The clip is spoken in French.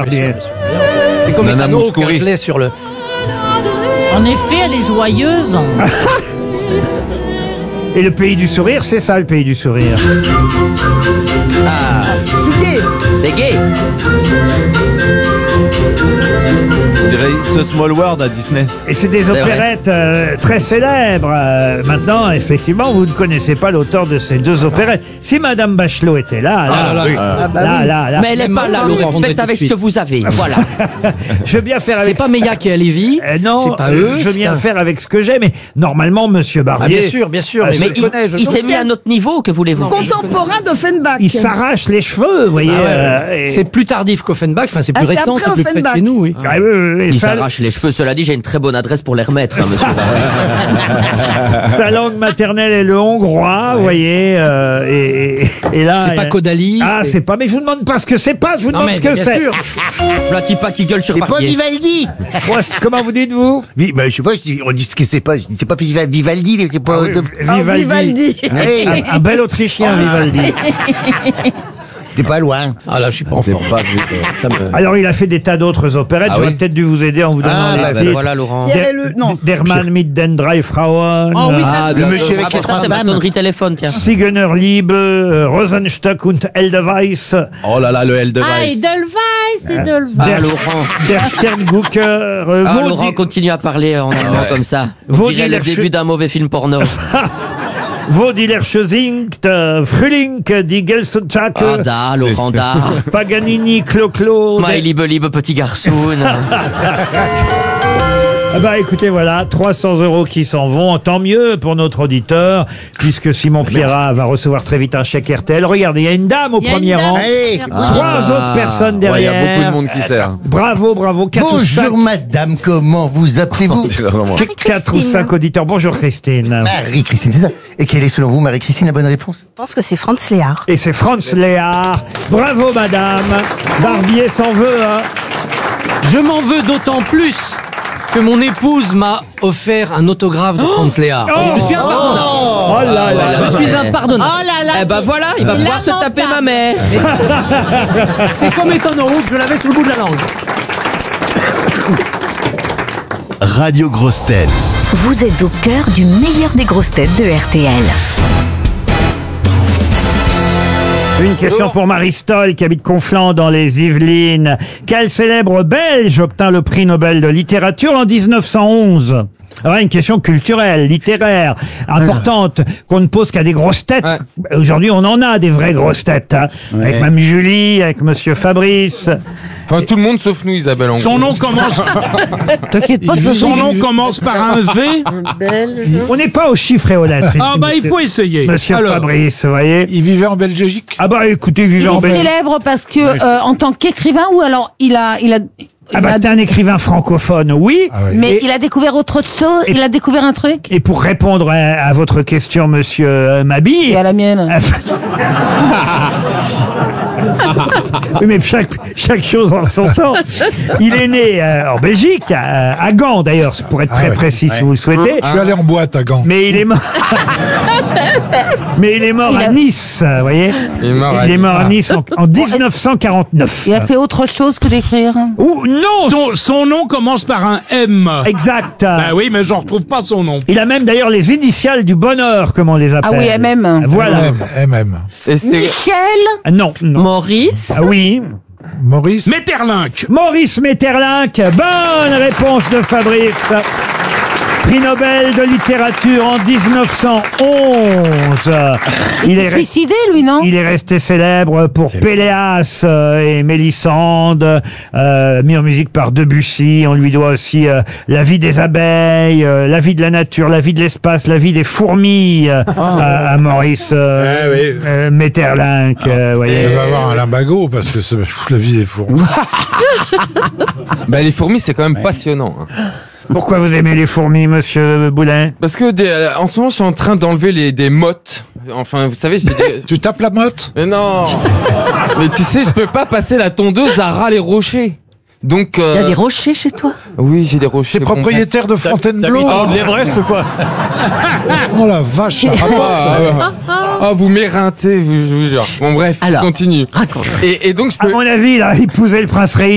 Barbier. C'est comme Madame Mécano Mouskouri. qu'un sur le... En effet, elle est joyeuse. Et le pays du sourire, c'est ça, le pays du sourire. C'est gay. On dirait It's a Small World à Disney. Et c'est des vrai. opérettes très célèbres. Maintenant, effectivement, vous ne connaissez pas l'auteur de ces deux opérettes. Si Madame Bachelot était là, là. Mais elle est pas là, Laurent. Laurent. Faites avec ce que vous avez. Voilà. Je veux bien faire C'est avec. pas Méa qui est à Lévis. Non, c'est pas eux. je veux bien faire avec ce que j'ai, mais normalement, Monsieur Ah, Barbier, bien sûr. Mais Mais il s'est mis à notre niveau, que voulez-vous? Contemporain d'Offenbach. il s'arrache les cheveux, vous voyez. et- C'est plus tardif qu'Offenbach. Enfin, c'est plus Ah, c'est récent, après c'est plus près de Offenbach. chez nous, oui. Ah, oui, Il sa, s'arrache les cheveux. Cela dit, j'ai une très bonne adresse pour les remettre, hein, monsieur. sa langue maternelle est le hongrois, vous voyez. Et là. C'est pas Caudalie. Ah, c'est pas. Mais je vous demande pas ce que c'est pas. Je vous Non, demande mais ce que bien c'est. sûr. Voilà, type pas qui gueule sur C'est pas Barbier. Vivaldi. Comment vous dites-vous? Oui, bah, je sais pas, on dit ce que c'est pas. C'est pas Vivaldi, c'est pas. Vivaldi. Oui, Un bel Autrichien, Vivaldi. t'es pas loin. Ah là, je suis pas en forme. Ça me... Alors, il a fait des tas d'autres opérettes. Ah J'aurais oui peut-être dû vous aider en vous donnant Ah, les bah, titres. Ben voilà, Laurent. Il y avait le. Non. Derman mit den drei Frauen. Oh oui, Ah, Le monsieur avec Ah, les pour ça, trois c'est ma femmes. sonnerie téléphone, tiens. Sigener Liebe, Rosenstock und Edelweiss, Oh là là, le Edelweiss. Ah, Edelweiss, Edelweiss. Ah, Laurent. Der Sterngucker, Ah, Laurent continue à parler en allemand comme ça. On Vos dirait le dealers- début d'un mauvais film porno. Vodiler singt, Frühling, die Gelsenschake, Ah, da, Laurent, da. Paganini, Clo-Clo. My liebe petit garçon. Ah bah écoutez, voilà, 300 € qui s'en vont. Tant mieux pour notre auditeur, puisque Simon Pierrat va recevoir très vite un chèque RTL. Regardez, il y a une dame au Il y a une premier dame. rang. Allez. Trois autres personnes Ouais, il y derrière. a beaucoup de monde qui sert. Bravo, 4 ou 5. Bonjour madame, comment vous appelez-vous? Quatre ou 5 auditeurs. Bonjour Christine. Marie-Christine, c'est ça. Et quelle est selon vous, Marie-Christine, la bonne réponse? Je pense que c'est Franz Léard. Et c'est Franz Léard. Bravo madame. Barbier s'en veut, hein. Je m'en veux d'autant plus que mon épouse m'a offert un autographe de Franz Léard. Je suis impardonnable. Oh là là. Je suis impardonnable. Oh là là. Eh ben voilà, il va pouvoir se taper ma mère. C'est comme étant en route, je l'avais sous le bout de la langue. Radio Grosses Têtes. Vous êtes au cœur du meilleur des grosses têtes de RTL. Une question pour Marie Stoll qui habite Conflans dans les Yvelines. Quel célèbre Belge obtint le prix Nobel de littérature en 1911? Alors, une question culturelle, littéraire, importante, qu'on ne pose qu'à des grosses têtes. Ouais. Aujourd'hui, on en a des vraies grosses têtes, hein. Avec Mme Julie, avec Monsieur Fabrice. Enfin, tout le monde sauf nous, Isabelle. En Son gros. nom commence. T'inquiète pas, Son nom commence par un V. On n'est pas aux chiffres et aux lettres. Ah bah il faut essayer. Monsieur Alors, Fabrice, vous voyez. il vivait en Belgique. Ah bah écoutez, vivant en Il est Belgique. célèbre parce que en tant qu'écrivain ou alors il a Ah bah c'était un écrivain francophone, oui. mais Et- il a découvert autre chose, il a découvert un truc Et pour répondre à votre question, monsieur Mabille. et à la mienne. Oui, mais chaque chose en son temps. Il est né en Belgique, à Gand d'ailleurs, pour être très précis si vous le souhaitez. Je suis allé en boîte à Gand. Mais il est mort. Mais il est mort Il à a- Nice, vous voyez. Il est mort à Il est mort à Nice en 1949. Il a fait autre chose que d'écrire. Ou non. Son nom commence par un M. Exact. Bah oui, mais je retrouve pas son nom. Il a même d'ailleurs les initiales du bonheur, comme on les appelle. Ah oui, MM. Voilà. MM. Et c'est Michel. Non, non. Maurice. Ah oui. Maurice. Metterlinck. Maurice Metterlinck. Bonne réponse de Fabrice. Prix Nobel de littérature en 1911. Il est Suicidé, lui, non? Il est resté célèbre pour Péléas et Mélisande, mis en musique par Debussy. On lui doit aussi La vie des abeilles, La vie de la nature, La vie de l'espace, La vie des fourmis à Maurice Metterlinck. Voyez. Il va avoir un limbago parce que c'est la vie des fourmis. bah, les fourmis, c'est quand même passionnant. Hein. Pourquoi vous aimez les fourmis, monsieur Boulin? Parce que en ce moment, je suis en train d'enlever des mottes. Enfin, vous savez, Tu tapes la motte? Mais non. Mais tu sais, je peux pas passer la tondeuse à ras les rochers. Donc. Il y a des rochers chez toi? Oui, j'ai des rochers. T'es propriétaire de Fontainebleau? l'Everest ou quoi? Oh la vache, ça rapporte. Ah, vous m'éreintez, je vous jure. Bon, bref, Alors, continue. raconte. Et donc, je À peux. mon avis, il a épousé le prince Réi.